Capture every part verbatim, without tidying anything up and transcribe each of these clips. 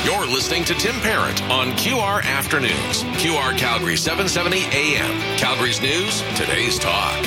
You're listening to Tim Parent on Q R Afternoons. Q R Calgary seven seventy A M. Calgary's News, today's talk.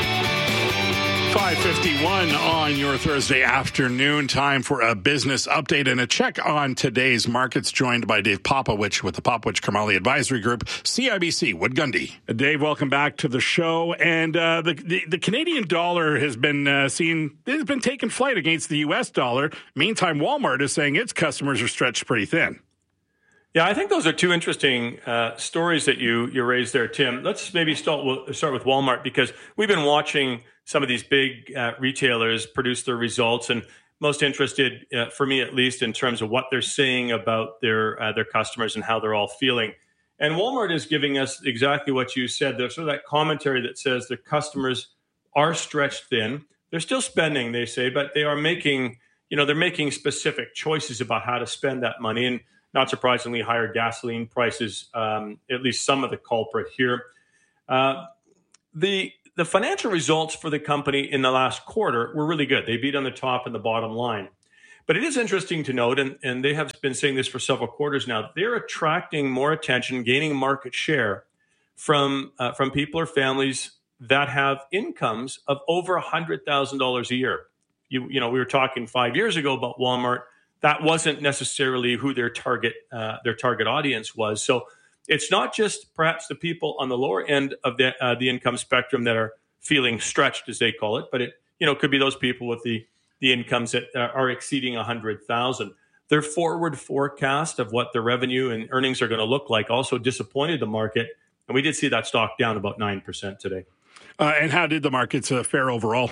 five fifty-one on your Thursday afternoon. Time for a business update and a check on today's markets, joined by Dave Popowich with the Popowich Karmali Advisory Group, C I B C, Wood Gundy. Dave, welcome back to the show. And uh, the, the the Canadian dollar has been uh, seen, it has been taking flight against the U S dollar. Meantime, Walmart is saying its customers are stretched pretty thin. Yeah, I think those are two interesting uh, stories that you you raised there, Tim. Let's maybe start, start with Walmart, because we've been watching some of these big uh, retailers produce their results, and most interested, uh, for me at least, in terms of what they're saying about their uh, their customers and how they're all feeling. And Walmart is giving us exactly what you said. There's sort of that commentary that says their customers are stretched thin. They're still spending, they say, but they are making, you know, they're making specific choices about how to spend that money. And not surprisingly, higher gasoline prices, um, at least some of the culprit here. Uh, the The financial results for the company in the last quarter were really good. They beat on the top and the bottom line. But it is interesting to note, and, and they have been saying this for several quarters now, they're attracting more attention, gaining market share from uh, from people or families that have incomes of over one hundred thousand dollars a year. You, you know, we were talking five years ago about Walmart. That wasn't necessarily who their target uh, their target audience was. So it's not just perhaps the people on the lower end of the uh, the income spectrum that are feeling stretched, as they call it, but it you know could be those people with the the incomes that uh, are exceeding one hundred thousand dollars. Their forward forecast of what the revenue and earnings are going to look like also disappointed the market, and we did see that stock down about nine percent today. Uh, and how did the markets uh, fare overall?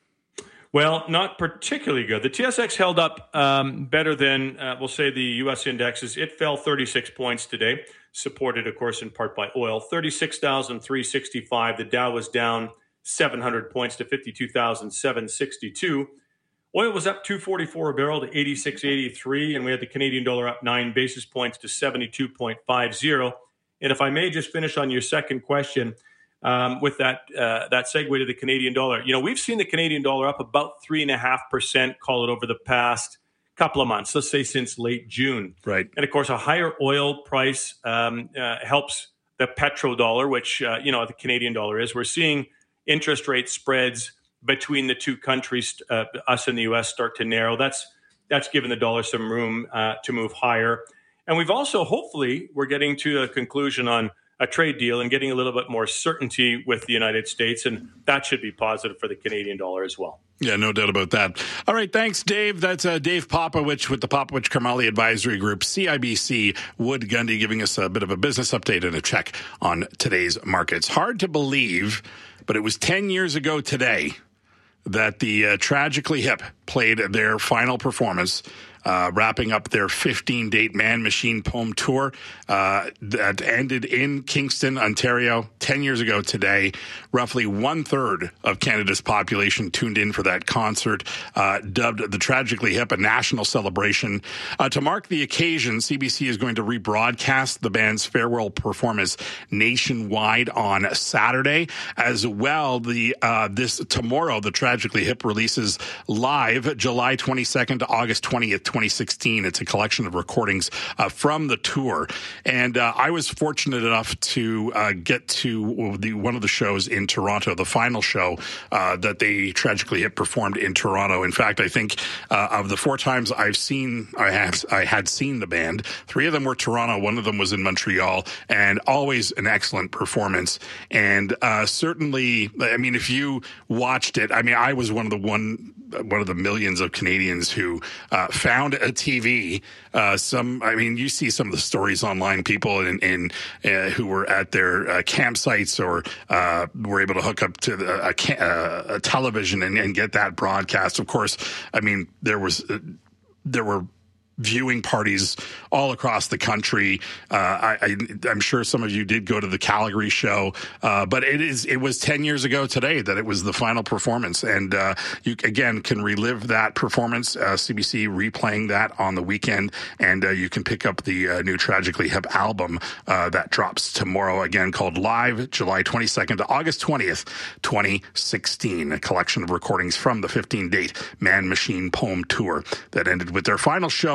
Well, not particularly good. The T S X held up um, better than, uh, we'll say, the U S indexes. It fell thirty-six points today, supported, of course, in part by oil. thirty-six thousand three hundred sixty-five. The Dow was down seven hundred points to fifty-two thousand seven hundred sixty-two. Oil was up two forty-four a barrel to eighty-six eighty-three, and we had the Canadian dollar up nine basis points to seventy-two point five zero. And if I may just finish on your second question, Um, with that uh, that segue to the Canadian dollar. You know, we've seen the Canadian dollar up about three and a half percent, call it, over the past couple of months, let's say since late June. Right. And of course, a higher oil price um, uh, helps the petrodollar, which, uh, you know, the Canadian dollar is. We're seeing interest rate spreads between the two countries, uh, us and the U S, start to narrow. That's that's given the dollar some room uh, to move higher. And we've also, hopefully, we're getting to a conclusion on a trade deal and getting a little bit more certainty with the United States, and that should be positive for the Canadian dollar as well. Yeah, no doubt about that. All right, thanks, Dave. That's uh, Dave Popowich with the Popowich Karmali Advisory Group, C I B C, Wood Gundy, giving us a bit of a business update and a check on today's markets. Hard to believe, but it was ten years ago today that the uh, Tragically Hip played their final performance, Uh, wrapping up their fifteen-date Man Machine Poem Tour uh, that ended in Kingston, Ontario, ten years ago today. Roughly one-third of Canada's population tuned in for that concert, uh, dubbed the Tragically Hip a national celebration. Uh, to mark the occasion, C B C is going to rebroadcast the band's farewell performance nationwide on Saturday. As well, the uh, this tomorrow, the Tragically Hip releases live July twenty-second to August twentieth, twenty sixteen. It's a collection of recordings uh, from the tour. And uh, I was fortunate enough to uh, get to the one of the shows in Toronto, the final show uh, that they Tragically Hip performed in Toronto. In fact, I think uh, of the four times I've seen, I had, I had seen the band, three of them were Toronto, one of them was in Montreal, and always an excellent performance. And uh, certainly, I mean, if you watched it, I mean, I was one of the one one of the millions of Canadians who uh, found a T V. Uh, some, I mean, you see some of the stories online, people in, in uh, who were at their uh, campsites or uh, were able to hook up to the, a, a, a television and, and get that broadcast. Of course, I mean, there was uh, there were viewing parties all across the country. Uh, I, I, I'm sure some of you did go to the Calgary show, uh, but it is it was ten years ago today that it was the final performance, and uh, you again can relive that performance. Uh, C B C replaying that on the weekend, and uh, you can pick up the uh, new Tragically Hip album uh, that drops tomorrow, again called Live, July twenty-second to August twentieth, twenty sixteen. A collection of recordings from the fifteen-date Man Machine Poem Tour that ended with their final show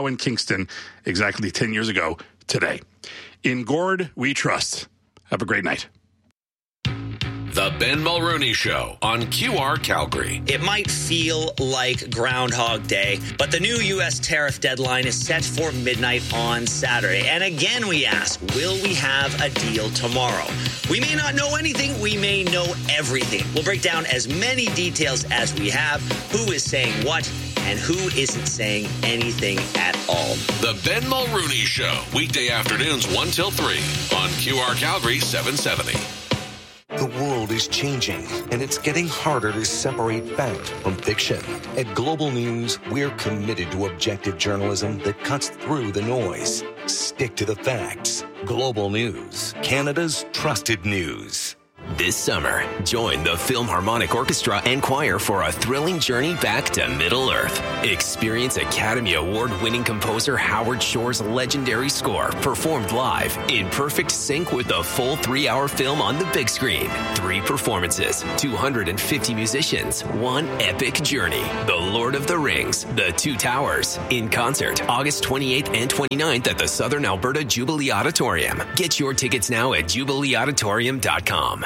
in Kingston exactly ten years ago today. In Gord, we trust. Have a great night. The Ben Mulrooney Show on Q R Calgary. It might feel like Groundhog Day, but the new U S tariff deadline is set for midnight on Saturday. And again, we ask, will we have a deal tomorrow? We may not know anything. We may know everything. We'll break down as many details as we have, who is saying what, and who isn't saying anything at all. The Ben Mulrooney Show, weekday afternoons one till three on Q R Calgary seven seventy. The world is changing, and it's getting harder to separate fact from fiction. At Global News, we're committed to objective journalism that cuts through the noise. Stick to the facts. Global News, Canada's trusted news. This summer, join the Philharmonic Orchestra and Choir for a thrilling journey back to Middle-earth. Experience Academy Award-winning composer Howard Shore's legendary score performed live in perfect sync with the full three-hour film on the big screen. Three performances, two hundred fifty musicians, one epic journey. The Lord of the Rings, The Two Towers, in concert August twenty-eighth and twenty-ninth at the Southern Alberta Jubilee Auditorium. Get your tickets now at jubilee auditorium dot com.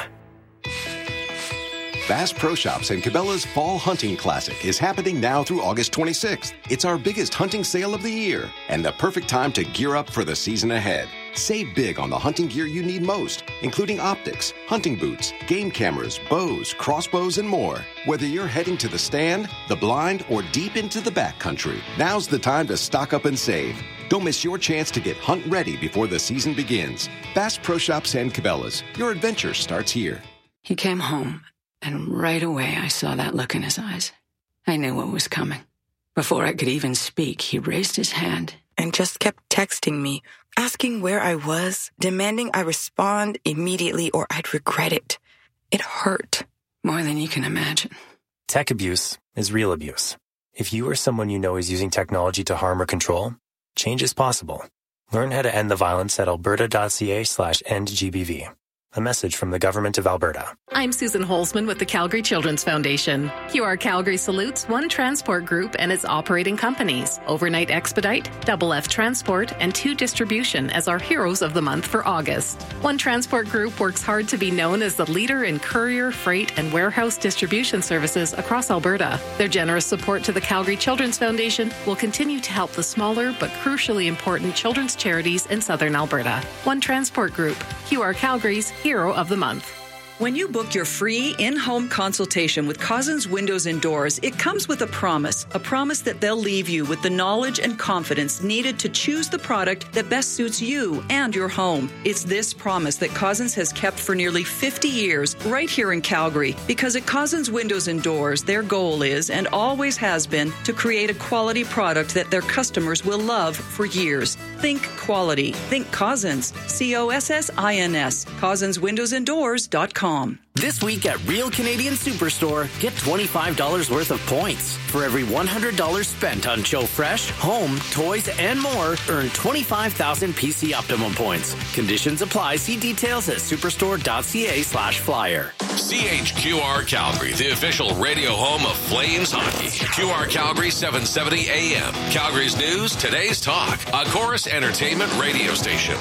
Bass Pro Shops and Cabela's Fall Hunting Classic is happening now through August twenty-sixth. It's our biggest hunting sale of the year and the perfect time to gear up for the season ahead. Save big on the hunting gear you need most, including optics, hunting boots, game cameras, bows, crossbows, and more. Whether you're heading to the stand, the blind, or deep into the backcountry, now's the time to stock up and save. Don't miss your chance to get hunt ready before the season begins. Bass Pro Shops and Cabela's. Your adventure starts here. He came home, and right away I saw that look in his eyes. I knew what was coming. Before I could even speak, he raised his hand and just kept texting me, asking where I was, demanding I respond immediately or I'd regret it. It hurt. More than you can imagine. Tech abuse is real abuse. If you or someone you know is using technology to harm or control, change is possible. Learn how to end the violence at alberta.ca slash end GBV. A message from the Government of Alberta. I'm Susan Holzman with the Calgary Children's Foundation. Q R Calgary salutes One Transport Group and its operating companies, Overnight Expedite, Double F Transport, and Two Distribution as our heroes of the month for August. One Transport Group works hard to be known as the leader in courier, freight, and warehouse distribution services across Alberta. Their generous support to the Calgary Children's Foundation will continue to help the smaller but crucially important children's charities in southern Alberta. One Transport Group, Q R Calgary's Hero of the Month. When you book your free in-home consultation with Cousins Windows and Doors, it comes with a promise, a promise that they'll leave you with the knowledge and confidence needed to choose the product that best suits you and your home. It's this promise that Cousins has kept for nearly fifty years right here in Calgary, because at Cousins Windows and Doors, their goal is and always has been to create a quality product that their customers will love for years. Think quality. Think Cousins. C O S S I N S. Cousins Windows and Doors dot com. This week at Real Canadian Superstore, get twenty-five dollars worth of points. For every one hundred dollars spent on Joe Fresh, home, toys, and more, earn twenty-five thousand P C Optimum points. Conditions apply. See details at superstore.ca slash flyer. C H Q R Calgary, the official radio home of Flames hockey. Q R Calgary seven seventy A M. Calgary's news, today's talk. A Chorus Entertainment radio station.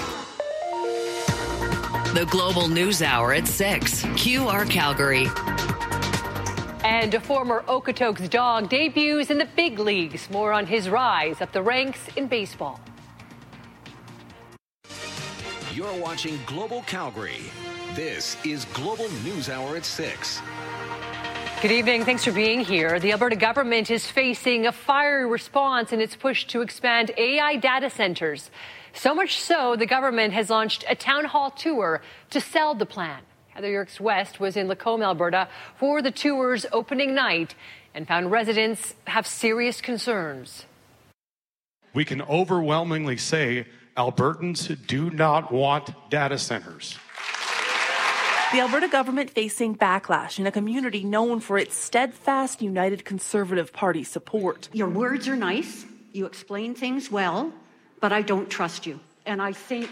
The Global News Hour at six. Q R Calgary. And a former Okotoks dog debuts in the big leagues. More on his rise up the ranks in baseball. You're watching Global Calgary. This is Global News Hour at six. Good evening. Thanks for being here. The Alberta government is facing a fiery response in its push to expand A I data centers. So much so, the government has launched a town hall tour to sell the plan. Heather Yerkes West was in Lacombe, Alberta for the tour's opening night and found residents have serious concerns. We can overwhelmingly say Albertans do not want data centers. The Alberta government facing backlash in a community known for its steadfast United Conservative Party support. Your words are nice. You explain things well. But I don't trust you. And I think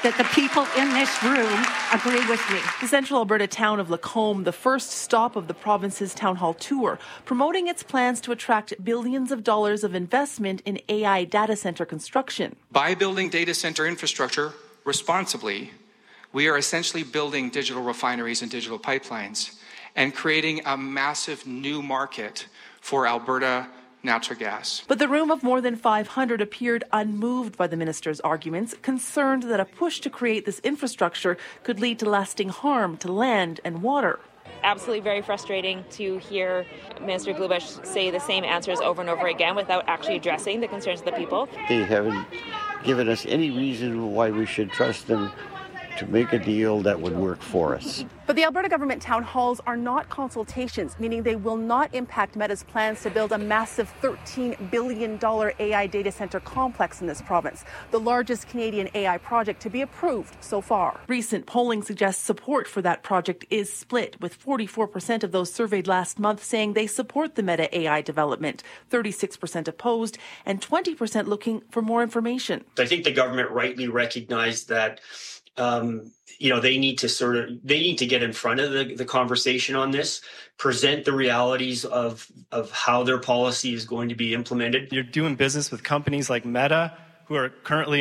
that the people in this room agree with me. The central Alberta town of Lacombe, the first stop of the province's town hall tour, promoting its plans to attract billions of dollars of investment in A I data center construction. By building data center infrastructure responsibly, we are essentially building digital refineries and digital pipelines and creating a massive new market for Alberta natural gas. But the room of more than five hundred appeared unmoved by the minister's arguments, concerned that a push to create this infrastructure could lead to lasting harm to land and water. Absolutely very frustrating to hear Minister Glubish say the same answers over and over again without actually addressing the concerns of the people. They haven't given us any reason why we should trust them to make a deal that would work for us. But the Alberta government town halls are not consultations, meaning they will not impact Meta's plans to build a massive thirteen billion dollars A I data center complex in this province, the largest Canadian A I project to be approved so far. Recent polling suggests support for that project is split, with forty-four percent of those surveyed last month saying they support the Meta A I development, thirty-six percent opposed, and twenty percent looking for more information. I think the government rightly recognized that Um, you know, they need to sort of, they need to get in front of the, the conversation on this, present the realities of, of how their policy is going to be implemented. You're doing business with companies like Meta, who are currently